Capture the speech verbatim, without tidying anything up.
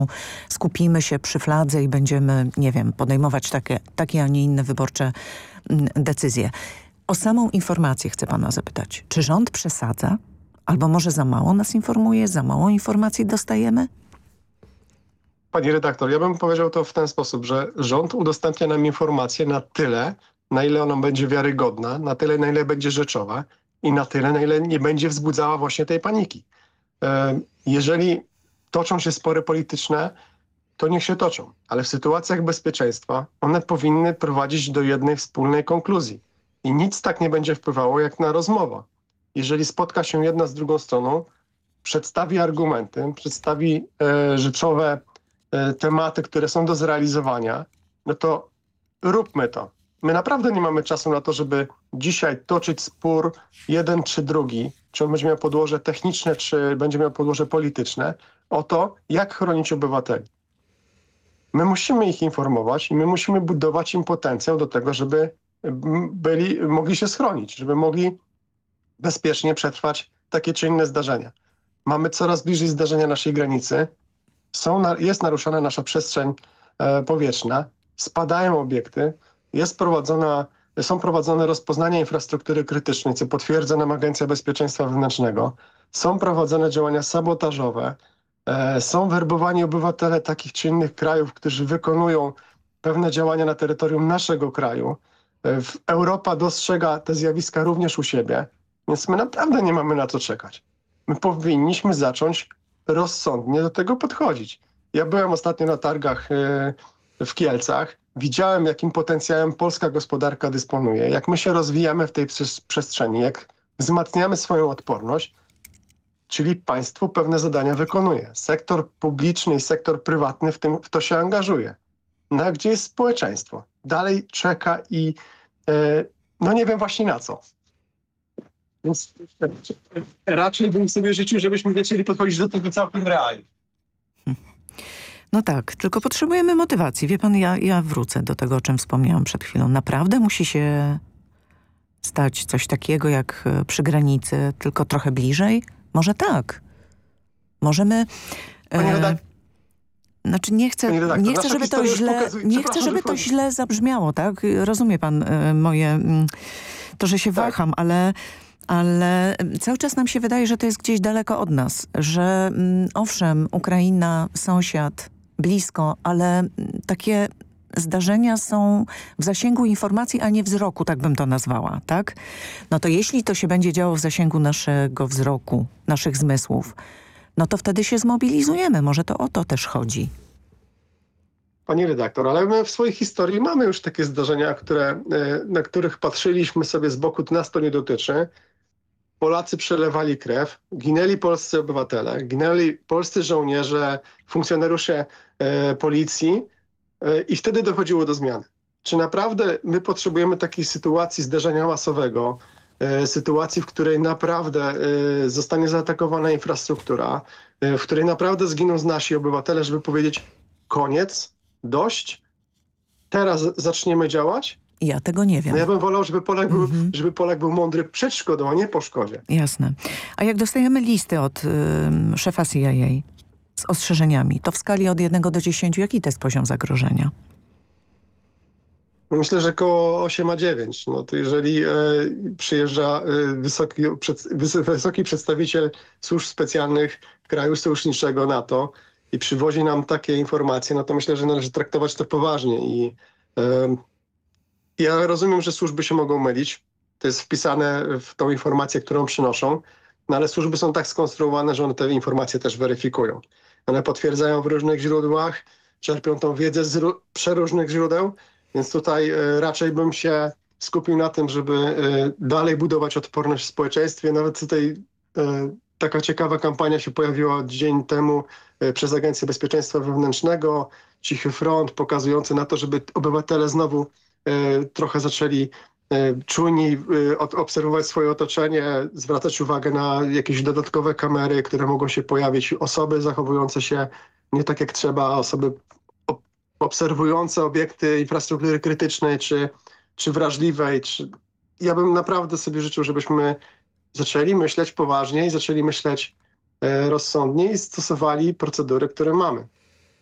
skupimy się przy fladze i będziemy, nie wiem, podejmować takie, takie a nie inne wyborcze mm, decyzje. O samą informację chcę pana zapytać. Czy rząd przesadza? Albo może za mało nas informuje, za mało informacji dostajemy? Pani redaktor, ja bym powiedział to w ten sposób, że rząd udostępnia nam informacje na tyle, na ile ona będzie wiarygodna, na tyle, na ile będzie rzeczowa i na tyle, na ile nie będzie wzbudzała właśnie tej paniki. Jeżeli toczą się spory polityczne, to niech się toczą, ale w sytuacjach bezpieczeństwa one powinny prowadzić do jednej wspólnej konkluzji. I nic tak nie będzie wpływało jak na rozmowa. Jeżeli spotka się jedna z drugą stroną, przedstawi argumenty, przedstawi e, rzeczowe e, tematy, które są do zrealizowania, no to róbmy to. My naprawdę nie mamy czasu na to, żeby dzisiaj toczyć spór jeden czy drugi, czy on będzie miał podłoże techniczne, czy będzie miał podłoże polityczne, o to, jak chronić obywateli. My musimy ich informować i my musimy budować im potencjał do tego, żeby byli, mogli się schronić, żeby mogli bezpiecznie przetrwać takie czy inne zdarzenia. Mamy coraz bliżej zdarzenia naszej granicy. Są, jest naruszana nasza przestrzeń e, powietrzna, spadają obiekty, jest prowadzona, są prowadzone rozpoznania infrastruktury krytycznej, co potwierdza nam Agencja Bezpieczeństwa Wewnętrznego. Są prowadzone działania sabotażowe, e, są werbowani obywatele takich czy innych krajów, którzy wykonują pewne działania na terytorium naszego kraju. E, Europa dostrzega te zjawiska również u siebie, więc my naprawdę nie mamy na to czekać. My powinniśmy zacząć rozsądnie do tego podchodzić. Ja byłem ostatnio na targach e, w Kielcach. Widziałem, jakim potencjałem polska gospodarka dysponuje, jak my się rozwijamy w tej przestrzeni, jak wzmacniamy swoją odporność, czyli państwo pewne zadania wykonuje. Sektor publiczny i sektor prywatny w, tym, w to się angażuje. No a gdzie jest społeczeństwo? Dalej czeka i e, no nie wiem właśnie na co. Więc raczej bym sobie życzył, żebyśmy zaczęli podchodzić do tego całkiem realnie. No tak, tylko potrzebujemy motywacji. Wie pan, ja, ja wrócę do tego, o czym wspomniałam przed chwilą. Naprawdę musi się stać coś takiego jak przy granicy, tylko trochę bliżej? Może tak. Możemy... E, znaczy nie chcę, nie chcę, żeby to źle, nie chcę, żeby to źle zabrzmiało, tak? Rozumie pan e, moje... To, że się tak. waham, ale... Ale cały czas nam się wydaje, że to jest gdzieś daleko od nas, że mm, owszem, Ukraina, sąsiad, blisko, ale takie zdarzenia są w zasięgu informacji, a nie wzroku, tak bym to nazwała, tak? No to jeśli to się będzie działo w zasięgu naszego wzroku, naszych zmysłów, no to wtedy się zmobilizujemy. Może to o to też chodzi. Pani redaktor, ale my w swojej historii mamy już takie zdarzenia, które, na których patrzyliśmy sobie z boku, nas to nie dotyczy. Polacy przelewali krew, ginęli polscy obywatele, ginęli polscy żołnierze, funkcjonariusze e, policji e, i wtedy dochodziło do zmiany. Czy naprawdę my potrzebujemy takiej sytuacji zdarzenia masowego, e, sytuacji, w której naprawdę e, zostanie zaatakowana infrastruktura, e, w której naprawdę zginą nasi obywatele, żeby powiedzieć koniec, dość, teraz zaczniemy działać? Ja tego nie wiem. No ja bym wolał, żeby Polak, był, mhm. żeby Polak był mądry przed szkodą, a nie po szkodzie. Jasne. A jak dostajemy listy od y, szefa C I A z ostrzeżeniami, to w skali od jednego do dziesięciu, jaki to jest poziom zagrożenia? Myślę, że koło osiem a dziewięć. No to jeżeli e, przyjeżdża e, wysoki, przed, wysoki przedstawiciel służb specjalnych kraju sojuszniczego NATO i przywozi nam takie informacje, no to myślę, że należy traktować to poważnie. I e, ja rozumiem, że służby się mogą mylić. To jest wpisane w tą informację, którą przynoszą, no ale służby są tak skonstruowane, że one te informacje też weryfikują. One potwierdzają w różnych źródłach, czerpią tą wiedzę z przeróżnych źródeł, więc tutaj e, raczej bym się skupił na tym, żeby e, dalej budować odporność w społeczeństwie. Nawet tutaj e, taka ciekawa kampania się pojawiła dzień temu e, przez Agencję Bezpieczeństwa Wewnętrznego, Cichy Front, pokazujący na to, żeby obywatele znowu e, trochę zaczęli e, czujniej e, obserwować swoje otoczenie, zwracać uwagę na jakieś dodatkowe kamery, które mogą się pojawić, osoby zachowujące się nie tak jak trzeba, osoby obserwujące obiekty infrastruktury krytycznej czy, czy wrażliwej. Czy... Ja bym naprawdę sobie życzył, żebyśmy zaczęli myśleć poważnie i zaczęli myśleć e, rozsądnie i stosowali procedury, które mamy.